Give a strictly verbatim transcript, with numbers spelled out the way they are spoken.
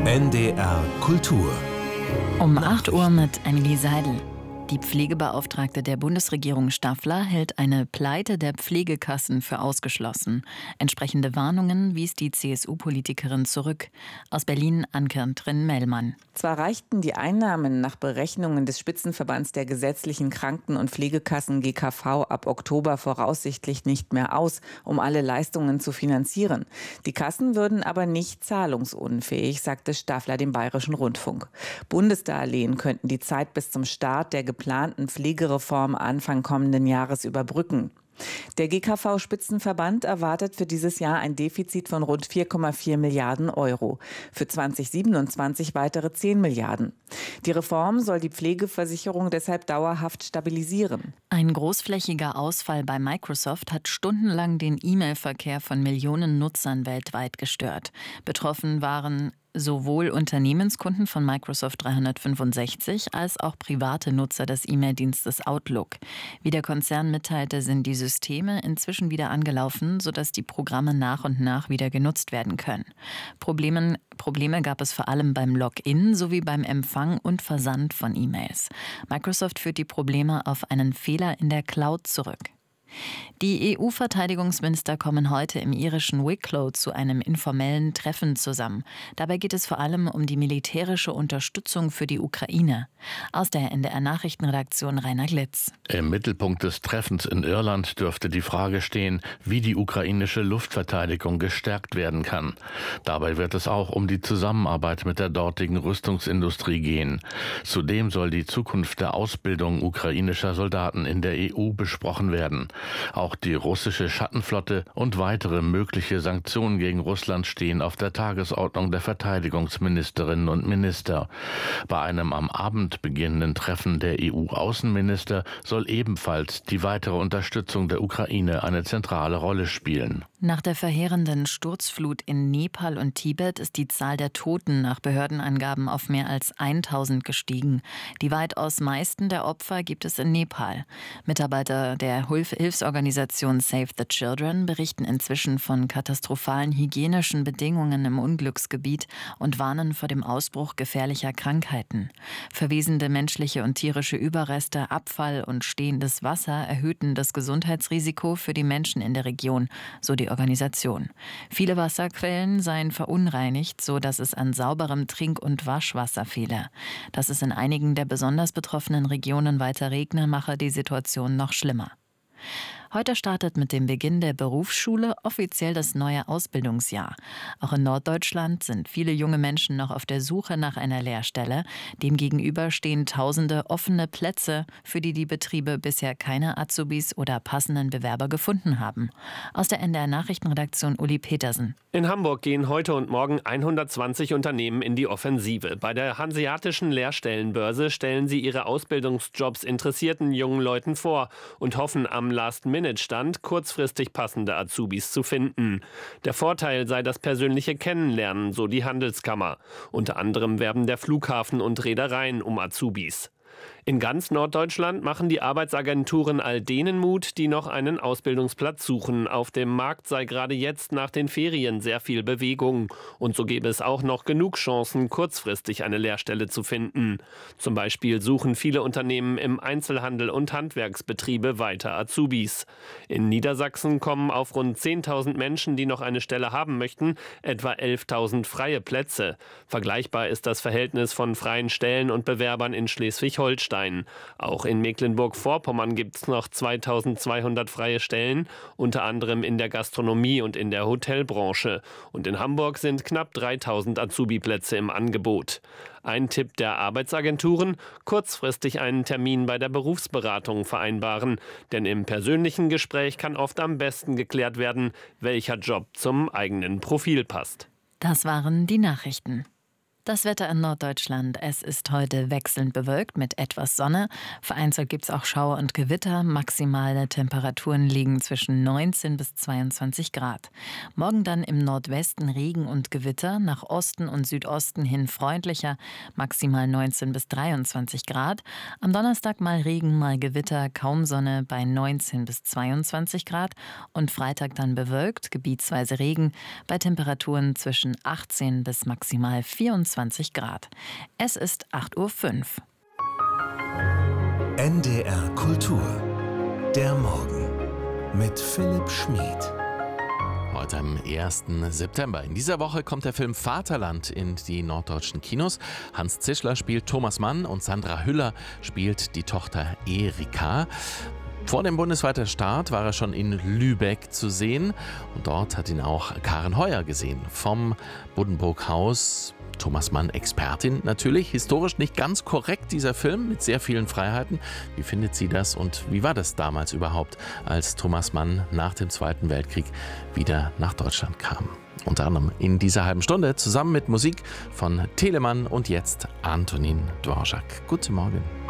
N D R Kultur. Um acht Uhr mit Emily Seidel. Die Pflegebeauftragte der Bundesregierung Staffler hält eine Pleite der Pflegekassen für ausgeschlossen. Entsprechende Warnungen wies die C S U-Politikerin zurück. Aus Berlin Ann-Kathrin Mellmann. Zwar reichten die Einnahmen nach Berechnungen des Spitzenverbands der gesetzlichen Kranken- und Pflegekassen G K V ab Oktober voraussichtlich nicht mehr aus, um alle Leistungen zu finanzieren. Die Kassen würden aber nicht zahlungsunfähig, sagte Staffler dem Bayerischen Rundfunk. Bundesdarlehen könnten die Zeit bis zum Start der geplanten Pflegereform Anfang kommenden Jahres überbrücken. Der G K V-Spitzenverband erwartet für dieses Jahr ein Defizit von rund vier Komma vier Milliarden Euro. Für zweitausendsiebenundzwanzig weitere zehn Milliarden. Die Reform soll die Pflegeversicherung deshalb dauerhaft stabilisieren. Ein großflächiger Ausfall bei Microsoft hat stundenlang den E-Mail-Verkehr von Millionen Nutzern weltweit gestört. Betroffen waren sowohl Unternehmenskunden von Microsoft dreihundertfünfundsechzig als auch private Nutzer des E-Mail-Dienstes Outlook. Wie der Konzern mitteilte, sind die Systeme inzwischen wieder angelaufen, sodass die Programme nach und nach wieder genutzt werden können. Problemen, Probleme gab es vor allem beim Login sowie beim Empfang und Versand von E-Mails. Microsoft führt die Probleme auf einen Fehler in der Cloud zurück. Die E U-Verteidigungsminister kommen heute im irischen Wicklow zu einem informellen Treffen zusammen. Dabei geht es vor allem um die militärische Unterstützung für die Ukraine. Aus der N D R-Nachrichtenredaktion Rainer Glitz. Im Mittelpunkt des Treffens in Irland dürfte die Frage stehen, wie die ukrainische Luftverteidigung gestärkt werden kann. Dabei wird es auch um die Zusammenarbeit mit der dortigen Rüstungsindustrie gehen. Zudem soll die Zukunft der Ausbildung ukrainischer Soldaten in der E U besprochen werden. Auch die russische Schattenflotte und weitere mögliche Sanktionen gegen Russland stehen auf der Tagesordnung der Verteidigungsministerinnen und Minister. Bei einem am Abend beginnenden Treffen der E U-Außenminister soll ebenfalls die weitere Unterstützung der Ukraine eine zentrale Rolle spielen. Nach der verheerenden Sturzflut in Nepal und Tibet ist die Zahl der Toten nach Behördenangaben auf mehr als tausend gestiegen. Die weitaus meisten der Opfer gibt es in Nepal. Mitarbeiter der Hilfsorganisation Save the Children berichten inzwischen von katastrophalen hygienischen Bedingungen im Unglücksgebiet und warnen vor dem Ausbruch gefährlicher Krankheiten. Verwesende menschliche und tierische Überreste, Abfall und stehendes Wasser erhöhten das Gesundheitsrisiko für die Menschen in der Region, so die Organisation. Viele Wasserquellen seien verunreinigt, so dass es an sauberem Trink- und Waschwasser fehle. Dass es in einigen der besonders betroffenen Regionen weiter regne, mache die Situation noch schlimmer. Heute startet mit dem Beginn der Berufsschule offiziell das neue Ausbildungsjahr. Auch in Norddeutschland sind viele junge Menschen noch auf der Suche nach einer Lehrstelle. Demgegenüber stehen tausende offene Plätze, für die die Betriebe bisher keine Azubis oder passenden Bewerber gefunden haben. Aus der N D R-Nachrichtenredaktion Uli Petersen. In Hamburg gehen heute und morgen hundertzwanzig Unternehmen in die Offensive. Bei der Hanseatischen Lehrstellenbörse stellen sie ihre Ausbildungsjobs interessierten jungen Leuten vor und hoffen am Last-Minute-Stand kurzfristig passende Azubis zu finden. Der Vorteil sei das persönliche Kennenlernen, so die Handelskammer. Unter anderem werben der Flughafen und Reedereien um Azubis. In ganz Norddeutschland machen die Arbeitsagenturen all denen Mut, die noch einen Ausbildungsplatz suchen. Auf dem Markt sei gerade jetzt nach den Ferien sehr viel Bewegung. Und so gäbe es auch noch genug Chancen, kurzfristig eine Lehrstelle zu finden. Zum Beispiel suchen viele Unternehmen im Einzelhandel und Handwerksbetriebe weiter Azubis. In Niedersachsen kommen auf rund zehntausend Menschen, die noch eine Stelle haben möchten, etwa elftausend freie Plätze. Vergleichbar ist das Verhältnis von freien Stellen und Bewerbern in Schleswig-Holstein. Auch in Mecklenburg-Vorpommern gibt es noch zweitausendzweihundert freie Stellen, unter anderem in der Gastronomie und in der Hotelbranche. Und in Hamburg sind knapp dreitausend Azubi-Plätze im Angebot. Ein Tipp der Arbeitsagenturen: kurzfristig einen Termin bei der Berufsberatung vereinbaren. Denn im persönlichen Gespräch kann oft am besten geklärt werden, welcher Job zum eigenen Profil passt. Das waren die Nachrichten. Das Wetter in Norddeutschland. Es ist heute wechselnd bewölkt mit etwas Sonne. Vereinzelt gibt es auch Schauer und Gewitter. Maximale Temperaturen liegen zwischen neunzehn bis zweiundzwanzig Grad. Morgen dann im Nordwesten Regen und Gewitter, nach Osten und Südosten hin freundlicher, maximal neunzehn bis dreiundzwanzig Grad. Am Donnerstag mal Regen, mal Gewitter, kaum Sonne bei neunzehn bis zweiundzwanzig Grad. Und Freitag dann bewölkt, gebietsweise Regen, bei Temperaturen zwischen achtzehn bis maximal vierundzwanzig einundzwanzig Grad. Es ist acht Uhr fünf. N D R Kultur. Der Morgen mit Philipp Schmid. Heute am ersten September. In dieser Woche kommt der Film Vaterland in die norddeutschen Kinos. Hans Zischler spielt Thomas Mann und Sandra Hüller spielt die Tochter Erika. Vor dem bundesweiten Start war er schon in Lübeck zu sehen und dort hat ihn auch Karen Heuer gesehen vom Buddenbrook-Haus. Thomas Mann, Expertin natürlich, historisch nicht ganz korrekt dieser Film mit sehr vielen Freiheiten. Wie findet sie das und wie war das damals überhaupt, als Thomas Mann nach dem Zweiten Weltkrieg wieder nach Deutschland kam? Unter anderem in dieser halben Stunde zusammen mit Musik von Telemann und jetzt Antonin Dvorak. Guten Morgen.